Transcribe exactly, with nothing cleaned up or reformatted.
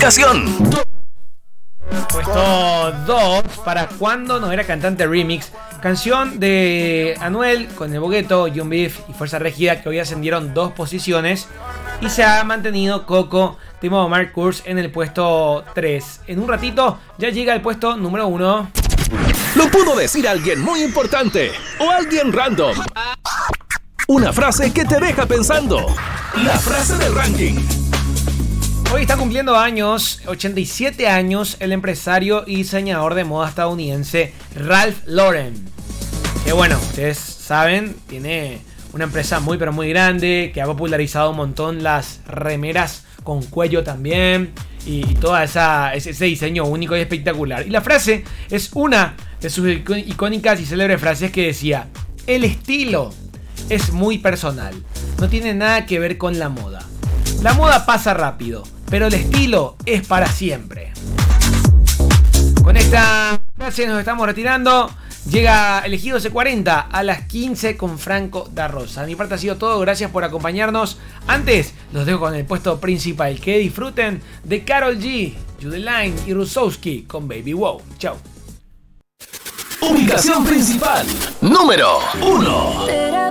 Ubicación Puesto dos, para cuando no era cantante remix. Canción de Anuel con El Bogueto, Young Beef y Fuerza Régida, que hoy ascendieron dos posiciones. Y se ha mantenido Coco, tema de Mark Kurz, en el puesto tres. En un ratito ya llega al puesto número uno. lo pudo decir alguien muy importante o alguien random. Una frase que te deja pensando. La frase del ranking. Hoy está cumpliendo años, ochenta y siete años, el empresario y diseñador de moda estadounidense Ralph Lauren. Que bueno, ustedes saben, tiene una empresa muy pero muy grande, que ha popularizado un montón las remeras con cuello también. Y todo esa, ese, ese diseño único y espectacular. Y la frase es una de sus icónicas y célebres frases que decía: el estilo es muy personal, no tiene nada que ver con la moda. La moda pasa rápido, pero el estilo es para siempre. Con esta frase nos estamos retirando. Llega Elegido C cuarenta a las quince con Franco da Rosa. De mi parte ha sido todo, gracias por acompañarnos. Antes los dejo con el puesto principal. Que disfruten de Karol G, Judeline y Rusowski con Baby Wow. Chao. Ubicación principal número uno.